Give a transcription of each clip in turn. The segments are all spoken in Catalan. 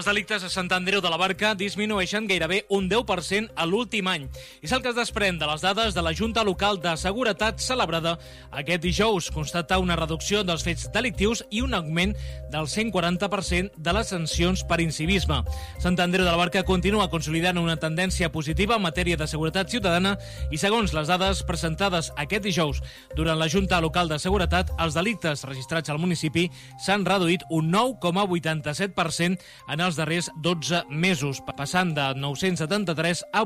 Els delictes a Sant Andreu de la Barca disminueixen gairebé un 10% a l'últim any. És el que es desprèn de les dades de la Junta Local de Seguretat celebrada aquest dijous. Constata una reducció dels fets delictius i un augment del 140% de les sancions per incivisme. Sant Andreu de la Barca continua consolidant una tendència positiva en matèria de seguretat ciutadana i, segons les dades presentades aquest dijous durant la Junta Local de Seguretat, els delictes registrats al municipi s'han reduït un 9,87% en els darrers 12 mesos, passant de 973 a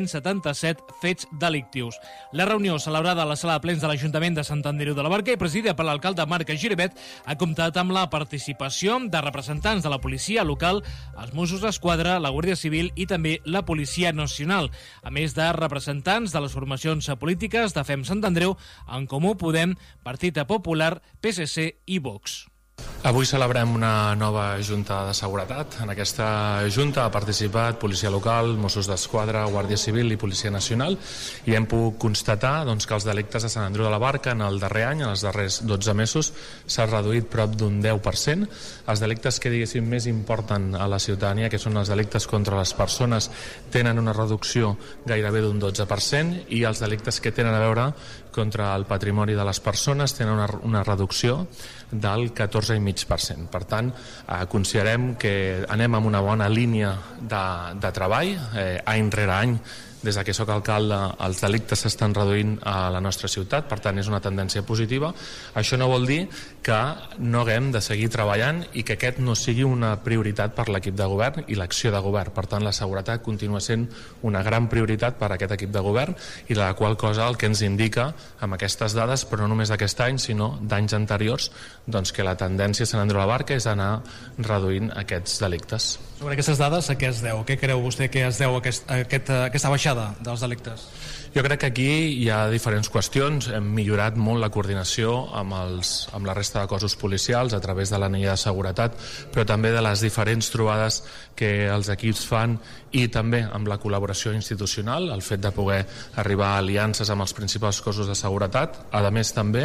877 fets delictius. La reunió celebrada a la sala de plens de l'Ajuntament de Sant Andreu de la Barca i presidida per l'alcalde Marc Giribet ha comptat amb la participació de representants de la policia local, els Mossos d'Esquadra, la Guàrdia Civil i també la Policia Nacional, a més de representants de les formacions polítiques de FEM Sant Andreu, En Comú Podem, Partit Popular, PSC i Vox. Avui celebrem una nova Junta de Seguretat. En aquesta Junta ha participat Policia Local, Mossos d'Esquadra, Guàrdia Civil i Policia Nacional i hem pogut constatar que els delictes de Sant Andreu de la Barca en el darrer any, en els darrers 12 mesos, s'ha reduït prop d'un 10%. Els delictes que diguéssim més importen a la ciutadania, que són els delictes contra les persones, tenen una reducció gairebé d'un 12% i els delictes que tenen a veure contra el patrimoni de les persones tenen una reducció del 14,5%. Per tant, considerem que anem amb una bona línia de treball, any rere any. Des que soc alcalde, els delictes s'estan reduint a la nostra ciutat, per tant és una tendència positiva. Això no vol dir que no haguem de seguir treballant i que aquest no sigui una prioritat per l'equip de govern i l'acció de govern. Per tant, la seguretat continua sent una gran prioritat per a aquest equip de govern i la qual cosa el que ens indica amb aquestes dades, però no només d'aquest any, sinó d'anys anteriors, doncs que la tendència a Sant Andreu de la Barca és anar reduint aquests delictes. Sobre aquestes dades, a què es deu? Què creu vostè que es deu aquesta baixada dels delictes? Jo crec que aquí hi ha diferents qüestions. Hem millorat molt la coordinació amb la resta de cossos policials a través de l'anella de seguretat, però també de les diferents trobades que els equips fan i també amb la col·laboració institucional, el fet de poder arribar a aliances amb els principals cossos de seguretat. A més, també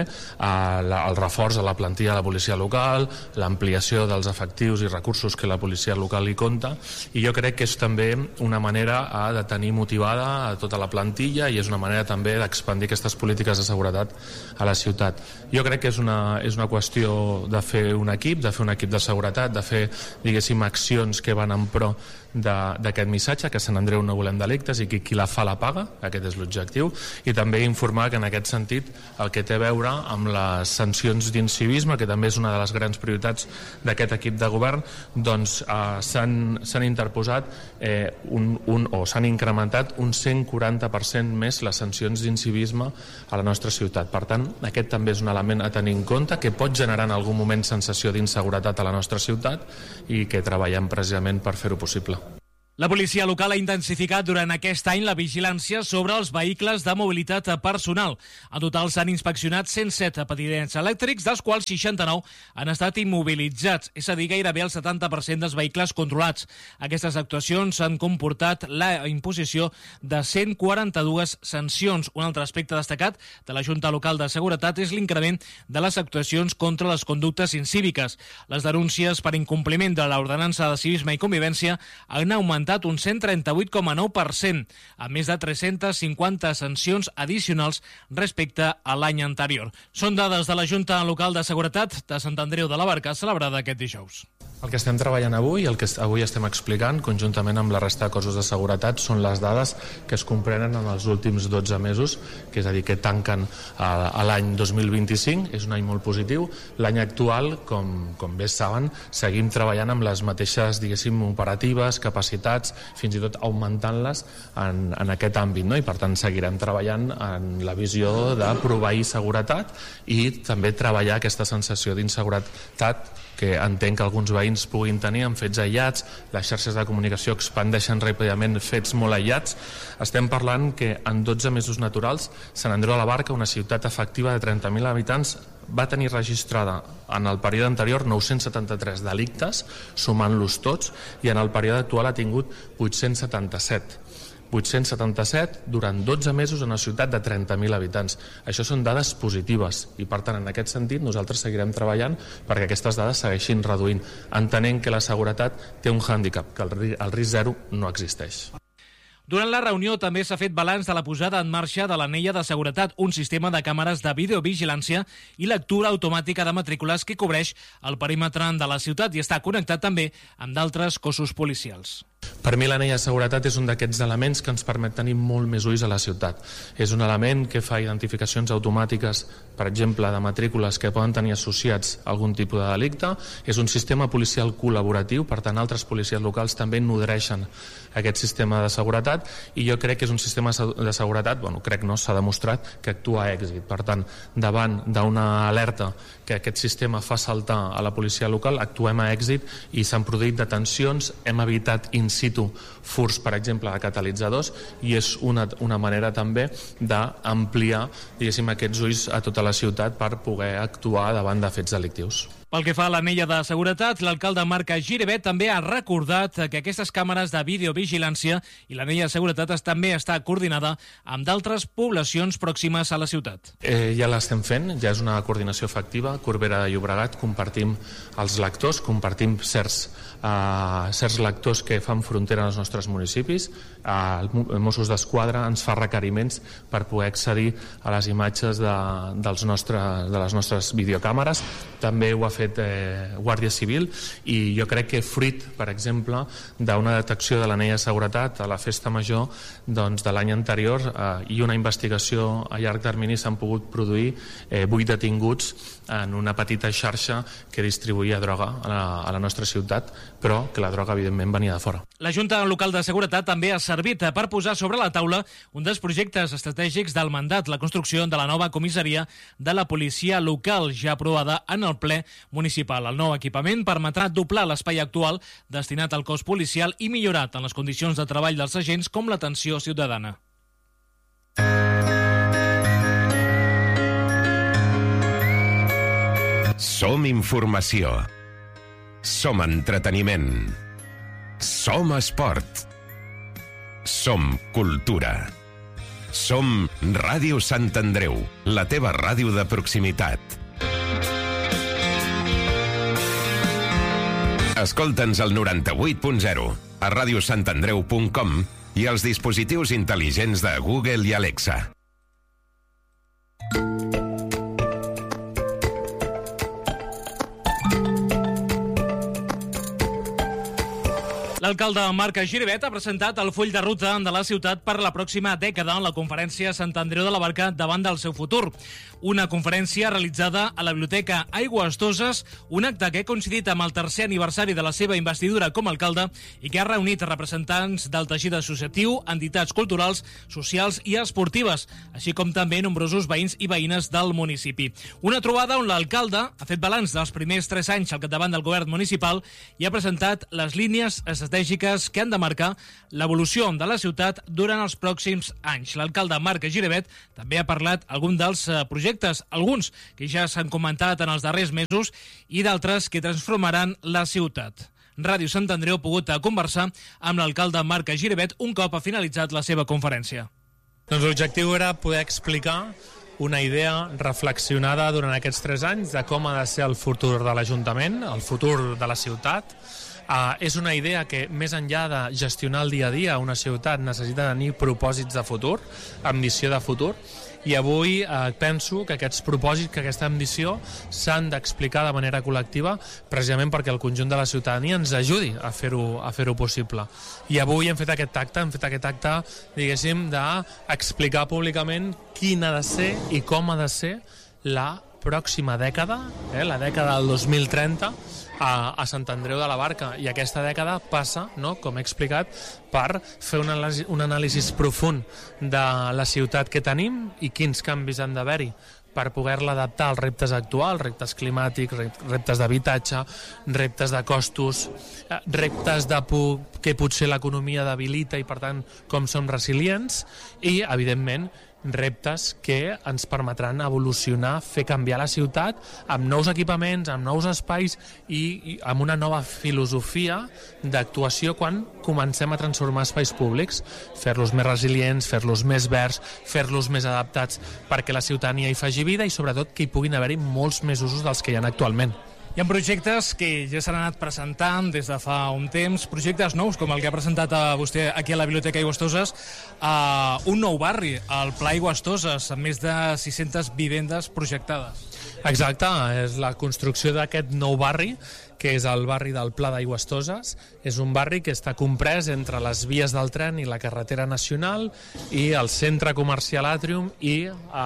el reforç a la plantilla de la policia local, l'ampliació dels efectius i recursos que la policia local hi compta, i jo crec que és també una manera de tenir motivada a tota la plantilla i és una manera també d'expandir aquestes polítiques de seguretat a la ciutat. Jo crec que és una qüestió de fer un equip de seguretat, de fer, diguéssim, accions que van en pro d'aquest missatge, que a Sant Andreu no volem delictes i que qui la fa la paga, aquest és l'objectiu, i també informar que en aquest sentit el que té a veure amb les sancions d'incivisme, que també és una de les grans prioritats d'aquest equip de govern, doncs s'han interposat s'han incrementat un 140% més les sancions d'incivisme a la nostra ciutat. Per tant, aquest també és un element a tenir en compte que pot generar en algun moment sensació d'inseguretat a la nostra ciutat i que treballem precisament per fer-ho possible. La policia local ha intensificat durant aquest any la vigilància sobre els vehicles de mobilitat personal. En total s'han inspeccionat 107 patinets elèctrics, dels quals 69 han estat immobilitzats, és a dir, gairebé el 70% dels vehicles controlats. Aquestes actuacions han comportat la imposició de 142 sancions. Un altre aspecte destacat de la Junta Local de Seguretat és l'increment de les actuacions contra les conductes incíviques. Les denúncies per incompliment de l'ordenança de civisme i convivència han augmentat un 138,9%, a més de 350 sancions addicionals respecte a l'any anterior. Són dades de la Junta Local de Seguretat de Sant Andreu de la Barca, celebrada aquest dijous. El que estem treballant avui, el que avui estem explicant, conjuntament amb la resta de cossos de seguretat, són les dades que es comprenen en els últims 12 mesos, que és a dir, que tanquen a l'any 2025, és un any molt positiu. L'any actual, com bé saben, seguim treballant amb les mateixes, diguéssim, operatives, capacitats, fins i tot augmentant-les en aquest àmbit, no? I per tant seguirem treballant en la visió de proveir seguretat i també treballar aquesta sensació d'inseguretat que entenc que alguns veïns puguin tenir en fets aïllats. Les xarxes de comunicació expandeixen ràpidament fets molt aïllats. Estem parlant que en 12 mesos naturals Sant Andreu de la Barca, una ciutat efectiva de 30.000 habitants, va tenir registrada en el període anterior 973 delictes, sumant-los tots, i en el període actual ha tingut 877. 877 durant 12 mesos en una ciutat de 30.000 habitants. Això són dades positives i, per tant, en aquest sentit nosaltres seguirem treballant perquè aquestes dades segueixin reduint, entenent que la seguretat té un hàndicap, que el risc zero no existeix. Durant la reunió també s'ha fet balanç de la posada en marxa de l'anella de seguretat, un sistema de càmeres de videovigilància i lectura automàtica de matrícules que cobreix el perímetre de la ciutat i està connectat també amb d'altres cossos policials. Per mi l'anella de seguretat és un d'aquests elements que ens permet tenir molt més ulls a la ciutat. És un element que fa identificacions automàtiques, per exemple, de matrícules que poden tenir associats a algun tipus de delicte. És un sistema policial col·laboratiu, per tant, altres policies locals també nodreixen aquest sistema de seguretat i jo crec que és un sistema de seguretat, s'ha demostrat que actua a èxit. Per tant, davant d'una alerta que aquest sistema fa saltar a la policia local, actuem a èxit i s'han produït detencions, hem evitat in situ furs, per exemple, de catalitzadors i és una manera també d'ampliar, diguéssim, aquests ulls a tota la ciutat per poder actuar davant de fets delictius. Pel que fa a l'anella de seguretat, l'alcalde Marc Giribet també ha recordat que aquestes càmeres de videovigilància i l'anella de seguretat també està coordinada amb d'altres poblacions pròximes a la ciutat. Ja l'estem fent, ja és una coordinació efectiva. Corbera de Llobregat compartim els lectors, compartim certs lectors que fan frontera als nostres municipis. Els Mossos d'Esquadra ens fa requeriments per poder accedir a les imatges de les nostres videocàmeres. També ho ha fet Guàrdia Civil i jo crec que fruit, per exemple, d'una detecció de l'anella de seguretat a la festa major de l'any anterior i una investigació a llarg termini s'han pogut produir 8 detinguts en una petita xarxa que distribuïa droga a la nostra ciutat, però que la droga evidentment venia de fora. La Junta Local de Seguretat també ha servit per posar sobre la taula un dels projectes estratègics del mandat, la construcció de la nova comissaria de la policia local, ja aprovada en el ple municipal. El nou equipament permetrà doblar l'espai actual destinat al cos policial i millorar tant les condicions de treball dels agents com l'atenció ciutadana. Som informació. Som entreteniment. Som esport. Som cultura. Som Ràdio Sant Andreu, la teva ràdio de proximitat. Escolta'ns al 98.0, a radiosantandreu.com i als dispositius intel·ligents de Google i Alexa. L'alcalde Marc Giribet ha presentat el full de ruta de la ciutat per la pròxima dècada en la conferència Sant Andreu de la Barca davant del seu futur. Una conferència realitzada a la Biblioteca Aigües Toses, un acte que ha coincidit amb el 3è aniversari de la seva investidura com a alcalde i que ha reunit representants del teixit associatiu, entitats culturals, socials i esportives, així com també nombrosos veïns i veïnes del municipi. Una trobada on l'alcalde ha fet balanç dels primers 3 anys al capdavant del govern municipal i ha presentat les línies estratègiques que han de marcar l'evolució de la ciutat durant els pròxims anys. L'alcalde Marc Giribet també ha parlat d'alguns dels projectes, alguns que ja s'han comentat en els darrers mesos i d'altres que transformaran la ciutat. Ràdio Sant Andreu ha pogut conversar amb l'alcalde Marc Giribet un cop ha finalitzat la seva conferència. Doncs l'objectiu era poder explicar una idea reflexionada durant aquests 3 anys de com ha de ser el futur de l'Ajuntament, el futur de la ciutat. És una idea que, més enllà de gestionar el dia a dia, una ciutat necessita tenir propòsits de futur, ambició de futur, i avui penso que aquests propòsits, que aquesta ambició s'han d'explicar de manera col·lectiva precisament perquè el conjunt de la ciutadania ens ajudi a fer-ho possible. I avui hem fet aquest acte, diguéssim, d'explicar públicament quin ha de ser i com ha de ser la pròxima dècada, la dècada del 2030, a Sant Andreu de la Barca. I aquesta dècada passa, com he explicat, per fer un anàlisi profund de la ciutat que tenim i quins canvis han d'haver-hi per poder-la adaptar als reptes actuals, reptes climàtics, reptes d'habitatge, reptes de costos, reptes que potser l'economia debilita i, per tant, com som resilients i, evidentment, reptes que ens permetran evolucionar, fer canviar la ciutat amb nous equipaments, amb nous espais i amb una nova filosofia d'actuació quan comencem a transformar espais públics, fer-los més resilients, fer-los més verds, fer-los més adaptats perquè la ciutadania hi faci vida i sobretot que hi puguin haver-hi molts més usos dels que hi ha actualment. Hi ha projectes que ja s'han anat presentant des de fa un temps, projectes nous, com el que ha presentat vostè aquí a la Biblioteca Aigües-Toses, un nou barri, el Pla Aigües-Toses, amb més de 600 vivendes projectades. Exacte, és la construcció d'aquest nou barri, que és el barri del Pla d'Aigües-Toses. És un barri que està comprès entre les vies del tren i la carretera nacional i el centre comercial Atrium i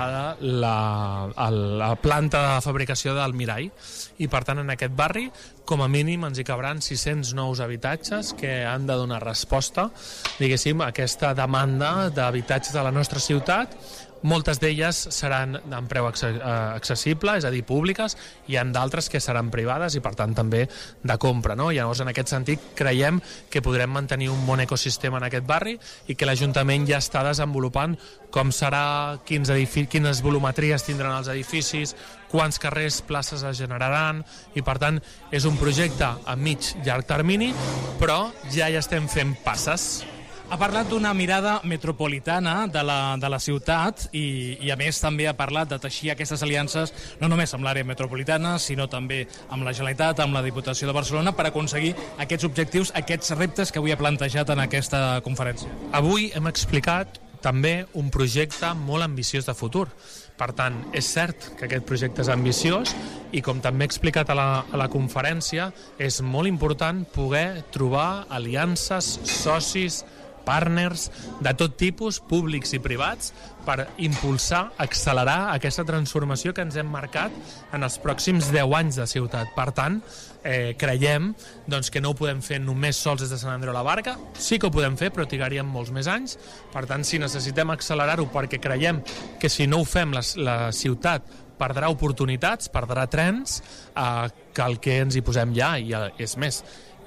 la planta de fabricació del Mirall. I per tant en aquest barri com a mínim ens hi cabran 600 nous habitatges que han de donar resposta, diguéssim, a aquesta demanda d'habitatges de la nostra ciutat. Moltes d'elles seran en preu accessible, és a dir, públiques, i en d'altres que seran privades i per tant també de compra, no? I llavors en aquest sentit creiem que podrem mantenir un bon ecosistema en aquest barri i que l'Ajuntament ja està desenvolupant com serà, quines volumetries tindran els edificis, quants carrers, places es generaran, i per tant és un projecte a mig llarg termini, però ja hi estem fent passes. Ha parlat d'una mirada metropolitana de la ciutat i a més també ha parlat de teixir aquestes aliances no només amb l'àrea metropolitana, sinó també amb la Generalitat, amb la Diputació de Barcelona, per aconseguir aquests objectius, aquests reptes que avui ha plantejat en aquesta conferència. Avui hem explicat també un projecte molt ambiciós de futur. Per tant, és cert que aquest projecte és ambiciós i, com també he explicat a la conferència, és molt important poder trobar aliances, socis, partners de tot tipus, públics i privats, per impulsar, accelerar aquesta transformació que ens hem marcat en els pròxims 10 anys de ciutat. Per tant, creiem que no ho podem fer només sols des de Sant Andreu de la Barca, sí que ho podem fer, però trigaríem molts més anys. Per tant, si necessitem accelerar-ho perquè creiem que si no ho fem la ciutat perdrà oportunitats, perdrà trens, cal que ens hi posem ja, i és més,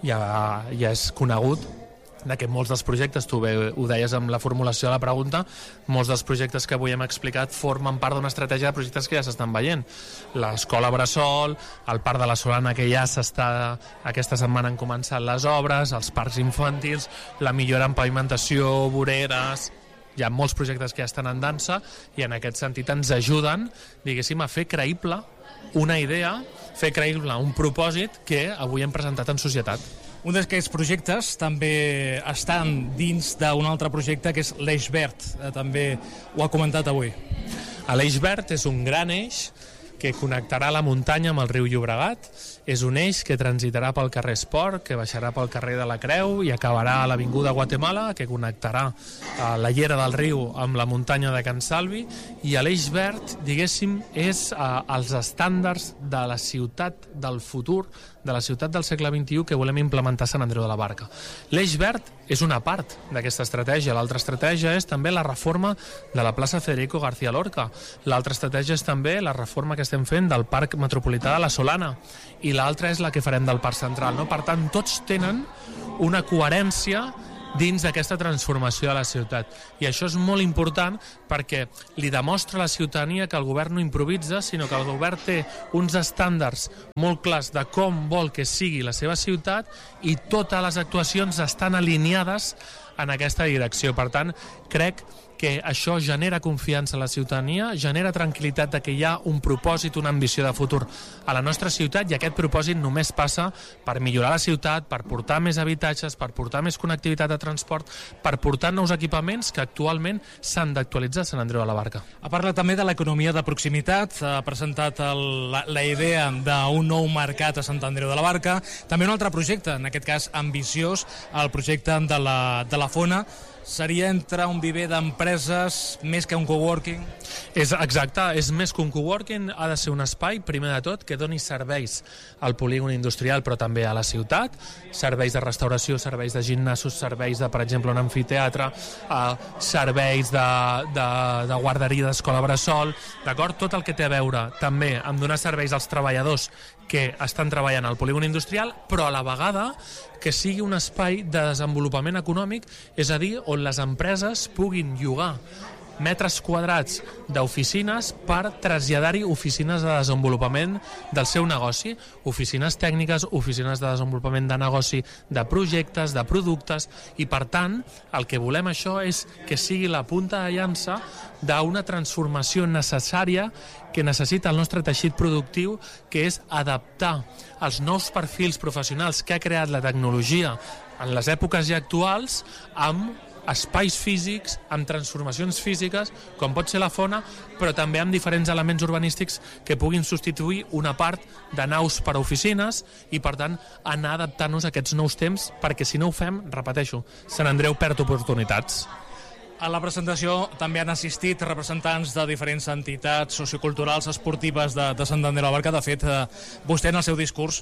ja és conegut que molts dels projectes, tu ho deies amb la formulació de la pregunta, molts dels projectes que avui hem explicat formen part d'una estratègia de projectes que ja s'estan veient. L'escola Bressol, el Parc de la Solana, que ja aquesta setmana han començat les obres, els parcs infantils, la millora en pavimentació, voreres. Hi ha molts projectes que ja estan en dansa i en aquest sentit ens ajuden, diguéssim, a fer creïble una idea, fer creïble un propòsit que avui hem presentat en societat. Un d'aquests projectes també estan dins d'un altre projecte que és l'Eix Verd, també ho ha comentat avui. L'Eix Verd és un gran eix que connectarà la muntanya amb el riu Llobregat. És un eix que transitarà pel carrer Esport, que baixarà pel carrer de la Creu i acabarà a l'Avinguda Guatemala, que connectarà la llera del riu amb la muntanya de Can Salvi. I l'Eix Verd, diguéssim, és els estàndards de la ciutat del futur, de la ciutat del segle XXI que volem implementar a Sant Andreu de la Barca. L'Eix Verd és una part d'aquesta estratègia. L'altra estratègia és també la reforma de la plaça Federico García Lorca. L'altra estratègia és també la reforma que estem fent del Parc Metropolità de la Solana. I l'altra és la que farem del Parc Central, no? Per tant, tots tenen una coherència dins d'aquesta transformació de la ciutat. I això és molt important perquè li demostra a la ciutadania que el govern no improvisa, sinó que el govern té uns estàndards molt clars de com vol que sigui la seva ciutat i totes les actuacions estan alineades en aquesta direcció. Per tant, crec que això genera confiança a la ciutadania, genera tranquil·litat de que hi ha un propòsit, una ambició de futur a la nostra ciutat, i aquest propòsit només passa per millorar la ciutat, per portar més habitatges, per portar més connectivitat de transport, per portar nous equipaments que actualment s'han d'actualitzar a Sant Andreu de la Barca. Ha parlat també de l'economia de proximitat, ha presentat la idea d'un nou mercat a Sant Andreu de la Barca, també un altre projecte, en aquest cas ambiciós, el projecte de la Fona. Seria entre un viver d'empreses més que un coworking? Exacte, és més que un coworking, ha de ser un espai, primer de tot, que doni serveis al polígon industrial, però també a la ciutat, serveis de restauració, serveis de gimnasos, serveis de, per exemple, un amfiteatre, serveis de guarderia d'escola Bressol, d'acord? Tot el que té a veure també amb donar serveis als treballadors que estan treballant al polígon industrial, però a la vegada que sigui un espai de desenvolupament econòmic, és a dir, on les empreses puguin llogar metres quadrats d'oficines per traslladar-hi oficines de desenvolupament del seu negoci, oficines tècniques, oficines de desenvolupament de negoci, de projectes, de productes, i per tant el que volem això és que sigui la punta de llança d'una transformació necessària que necessita el nostre teixit productiu, que és adaptar els nous perfils professionals que ha creat la tecnologia en les èpoques ja actuals amb espais físics, amb transformacions físiques, com pot ser la Fona, però també amb diferents elements urbanístics que puguin substituir una part de naus per a oficines i, per tant, anar adaptant-nos a aquests nous temps, perquè si no ho fem, repeteixo, Sant Andreu perd oportunitats. A la presentació també han assistit representants de diferents entitats socioculturals, esportives de Sant Andreu de la Barca. De fet, vostè en el seu discurs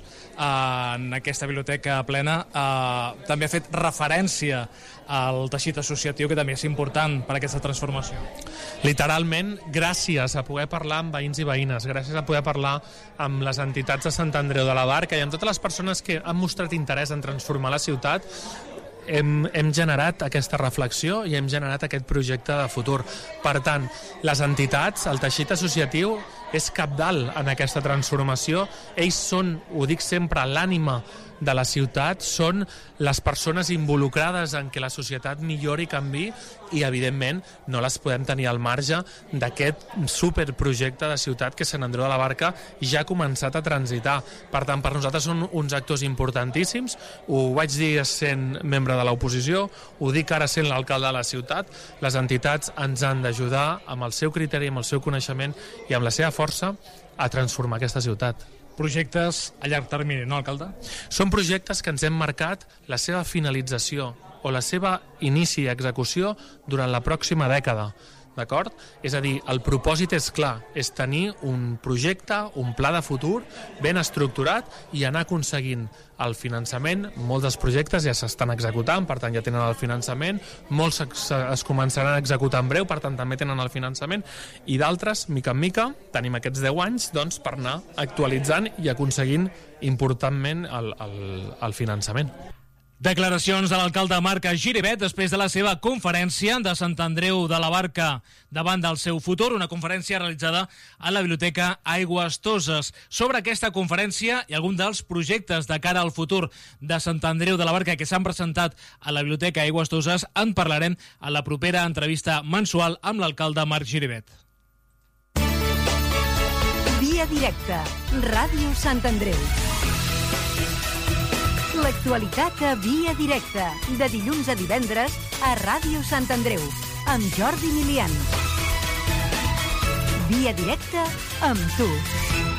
en aquesta biblioteca plena també ha fet referència al teixit associatiu, que també és important per a aquesta transformació. Literalment, gràcies a poder parlar amb veïns i veïnes, gràcies a poder parlar amb les entitats de Sant Andreu de la Barca i amb totes les persones que han mostrat interès en transformar la ciutat, hem generat aquesta reflexió i hem generat aquest projecte de futur. Per tant, les entitats, el teixit associatiu és cabdal en aquesta transformació. Ells són, ho dic sempre, l'ànima de la ciutat, són les persones involucrades en que la societat millori i canvi i, evidentment, no les podem tenir al marge d'aquest superprojecte de ciutat que Sant Andreu de la Barca ja ha començat a transitar. Per tant, per nosaltres són uns actors importantíssims. Ho vaig dir sent membre de l'oposició, ho dic ara sent l'alcalde de la ciutat. Les entitats ens han d'ajudar amb el seu criteri, amb el seu coneixement i amb la seva força a transformar aquesta ciutat. Projectes a llarg termini, no, alcalde? Són projectes que ens hem marcat la seva finalització o la seva inici i execució durant la pròxima dècada. D'acord? És a dir, el propòsit és clar, és tenir un projecte, un pla de futur ben estructurat i anar aconseguint el finançament. Molts dels projectes ja s'estan executant, per tant ja tenen el finançament, molts es començaran a executar en breu, per tant també tenen el finançament, i d'altres, mica en mica, tenim aquests 10 anys doncs, per anar actualitzant i aconseguint importantment el finançament. Declaracions de l'alcalde Marc Giribet després de la seva conferència de Sant Andreu de la Barca davant del seu futur, una conferència realitzada a la Biblioteca Aigües Toses. Sobre aquesta conferència i algun dels projectes de cara al futur de Sant Andreu de la Barca que s'han presentat a la Biblioteca Aigües Toses en parlarem a la propera entrevista mensual amb l'alcalde Marc Giribet. Via directa, Ràdio Sant Andreu. L'actualitat a Via directa, de dilluns a divendres a Ràdio Sant Andreu, amb Jordi Milian. Via directa amb tu.